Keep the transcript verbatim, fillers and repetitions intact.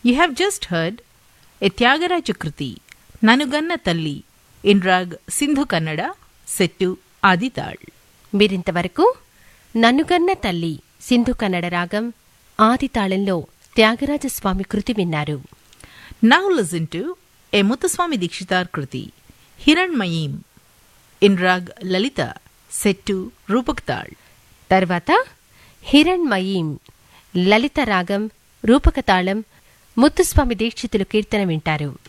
You have just heard a Tyagaraja Kruti, Nanuganna Talli, in rag Sindhu Kannada, set to Adital. మీరింతవరకు నన్నుగన్న తల్లి సింధు కన్నడ రాగం ఆదితాళంలో త్యాగరాజస్వామి కృతి విన్నారు. Now listen to a Muthuswami Dikshitar Kruti, Hiranmayim, in rag Lalita, set to Rupak Tal. తర్వాత హిరణ్మయీం లలిత రాగం రూపకతాళం ముత్తుస్వామి దీక్షితులు కీర్తన వింటారు.